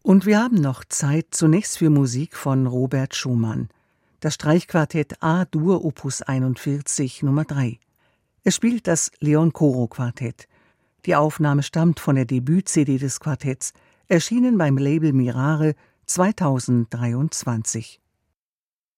Und wir haben noch Zeit zunächst für Musik von Robert Schumann. Das Streichquartett A-Dur Opus 41 Nummer 3. Es spielt das Leon-Coro-Quartett. Die Aufnahme stammt von der Debüt-CD des Quartetts, erschienen beim Label Mirare 2023.